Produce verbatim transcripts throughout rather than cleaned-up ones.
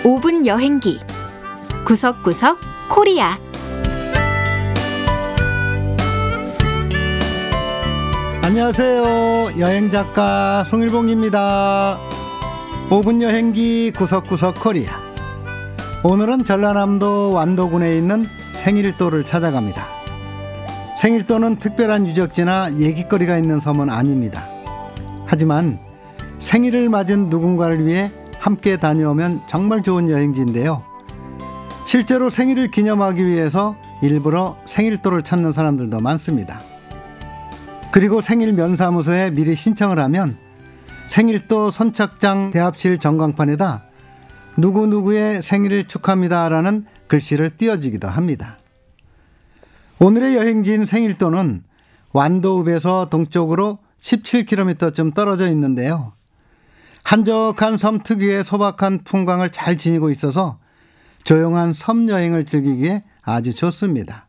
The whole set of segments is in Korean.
오 분 여행기 구석구석 코리아. 안녕하세요. 여행작가 송일봉입니다. 오 분 여행기 구석구석 코리아. 오늘은 전라남도 완도군에 있는 생일도를 찾아갑니다. 생일도는 특별한 유적지나 얘기거리가 있는 섬은 아닙니다. 하지만 생일을 맞은 누군가를 위해 함께 다녀오면 정말 좋은 여행지인데요. 실제로 생일을 기념하기 위해서 일부러 생일도를 찾는 사람들도 많습니다. 그리고 생일 면사무소에 미리 신청을 하면 생일도 선착장 대합실 전광판에다 누구누구의 생일을 축하합니다라는 글씨를 띄워주기도 합니다. 오늘의 여행지인 생일도는 완도읍에서 동쪽으로 십칠 킬로미터쯤 떨어져 있는데요. 한적한 섬 특유의 소박한 풍광을 잘 지니고 있어서 조용한 섬 여행을 즐기기에 아주 좋습니다.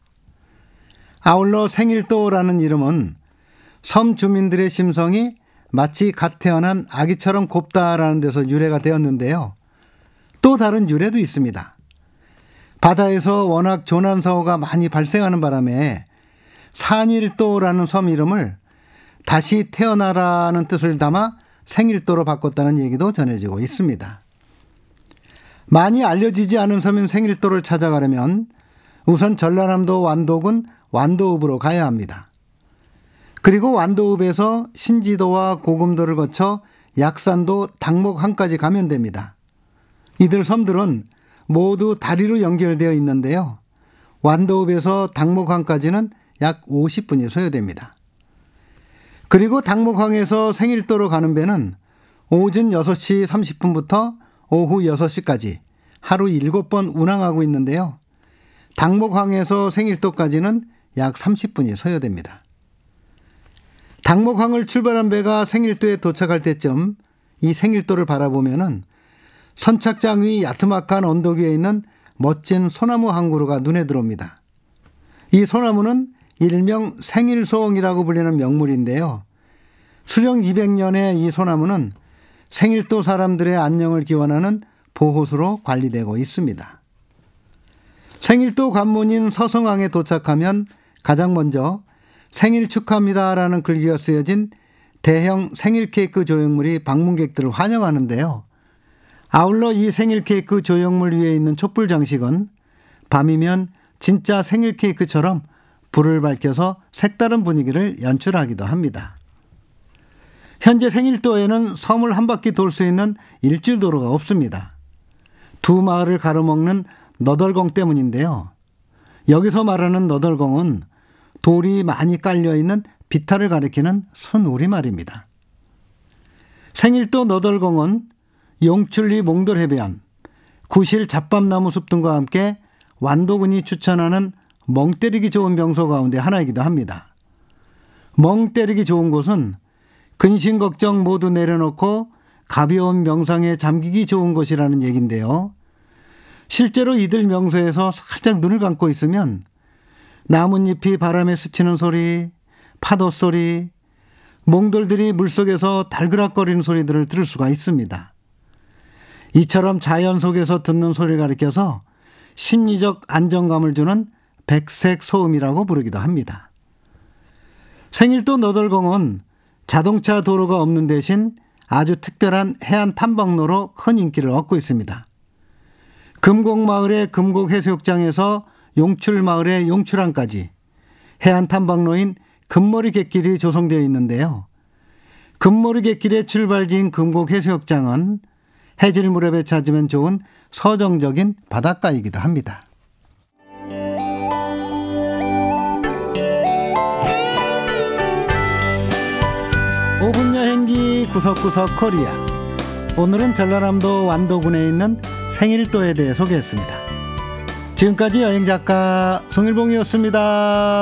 아울러 생일도라는 이름은 섬 주민들의 심성이 마치 갓 태어난 아기처럼 곱다라는 데서 유래가 되었는데요. 또 다른 유래도 있습니다. 바다에서 워낙 조난사고가 많이 발생하는 바람에 산일도라는 섬 이름을 다시 태어나라는 뜻을 담아 생일도로 바꿨다는 얘기도 전해지고 있습니다. 많이 알려지지 않은 섬인 생일도를 찾아가려면 우선 전라남도 완도군 완도읍으로 가야 합니다. 그리고 완도읍에서 신지도와 고금도를 거쳐 약산도, 당목항까지 가면 됩니다. 이들 섬들은 모두 다리로 연결되어 있는데요. 완도읍에서 당목항까지는 약 오십 분이 소요됩니다. 그리고 당목항에서 생일도로 가는 배는 오전 여섯 시 삼십 분부터 오후 여섯 시까지 하루 일곱 번 운항하고 있는데요. 당목항에서 생일도까지는 약 삼십 분이 소요됩니다. 당목항을 출발한 배가 생일도에 도착할 때쯤 이 생일도를 바라보면은 선착장 위 야트막한 언덕 위에 있는 멋진 소나무 한 그루가 눈에 들어옵니다. 이 소나무는 일명 생일소홍이라고 불리는 명물인데요. 수령 이백 년의 이 소나무는 생일도 사람들의 안녕을 기원하는 보호수로 관리되고 있습니다. 생일도 관문인 서성항에 도착하면 가장 먼저 생일 축하합니다라는 글귀가 쓰여진 대형 생일 케이크 조형물이 방문객들을 환영하는데요. 아울러 이 생일 케이크 조형물 위에 있는 촛불 장식은 밤이면 진짜 생일 케이크처럼 불을 밝혀서 색다른 분위기를 연출하기도 합니다. 현재 생일도에는 섬을 한 바퀴 돌 수 있는 일주도로가 없습니다. 두 마을을 가로먹는 너덜공 때문인데요. 여기서 말하는 너덜공은 돌이 많이 깔려있는 비탈을 가리키는 순우리말입니다. 생일도 너덜공은 용출리 몽돌해변, 구실 잡밤나무 숲 등과 함께 완도군이 추천하는 멍 때리기 좋은 명소 가운데 하나이기도 합니다. 멍 때리기 좋은 곳은 근심 걱정 모두 내려놓고 가벼운 명상에 잠기기 좋은 곳이라는 얘기인데요. 실제로 이들 명소에서 살짝 눈을 감고 있으면 나뭇잎이 바람에 스치는 소리, 파도 소리, 몽돌들이 물속에서 달그락거리는 소리들을 들을 수가 있습니다. 이처럼 자연 속에서 듣는 소리를 가리켜서 심리적 안정감을 주는 백색 소음이라고 부르기도 합니다. 생일도 너덜공은 자동차 도로가 없는 대신 아주 특별한 해안 탐방로로 큰 인기를 얻고 있습니다. 금곡마을의 금곡해수욕장에서 용출마을의 용출항까지 해안 탐방로인 금머리 갯길이 조성되어 있는데요. 금머리 갯길의 출발지인 금곡해수욕장은 해질 무렵에 찾으면 좋은 서정적인 바닷가이기도 합니다. 오 분 여행기 구석구석 코리아. 오늘은 전라남도 완도군에 있는 생일도에 대해 소개했습니다. 지금까지 여행작가 송일봉이었습니다.